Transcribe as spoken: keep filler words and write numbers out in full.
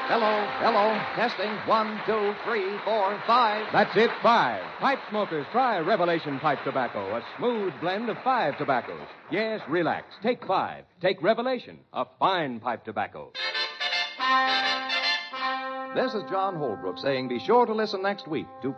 Hello, hello. Testing. One, two, three, four, five. That's it, five. Pipe smokers, try Revelation Pipe Tobacco, a smooth blend of five tobaccos. Yes, relax. Take five. Take Revelation, a fine pipe tobacco. This is John Holbrook saying be sure to listen next week to